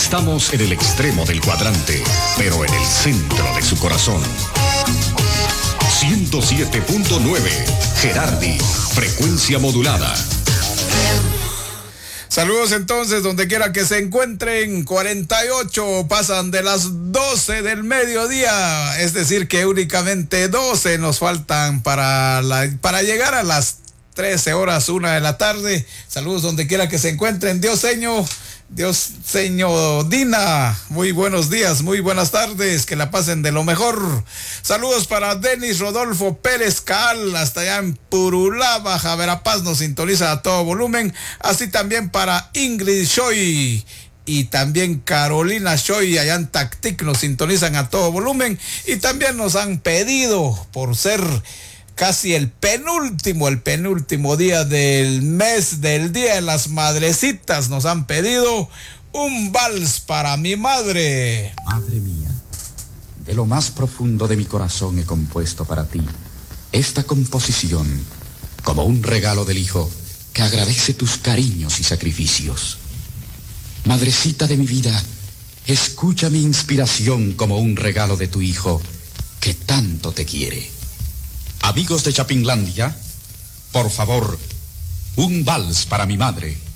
Estamos en el extremo del cuadrante, pero en el centro de su corazón. 107.9, Gerardi, frecuencia modulada. Saludos entonces, donde quiera que se encuentren. 48 pasan de las 12 del mediodía, es decir que únicamente 12 nos faltan para llegar a las 13 horas, 1 de la tarde. Saludos donde quiera que se encuentren. Dios señor Dina, muy buenos días, muy buenas tardes, que la pasen de lo mejor. Saludos para Denis Rodolfo Pérez Caal, hasta allá en Purulá, Baja Verapaz, nos sintoniza a todo volumen. Así también para Ingrid Shoy y también Carolina Shoy, allá en Tactic, nos sintonizan a todo volumen. Y también nos han pedido, por ser casi el penúltimo día del mes, del Día de las Madrecitas, nos han pedido un vals para mi madre. Madre mía, de lo más profundo de mi corazón he compuesto para ti esta composición como un regalo del hijo que agradece tus cariños y sacrificios. Madrecita de mi vida, escucha mi inspiración como un regalo de tu hijo que tanto te quiere. Amigos de Chapinlandia, por favor, un vals para mi madre.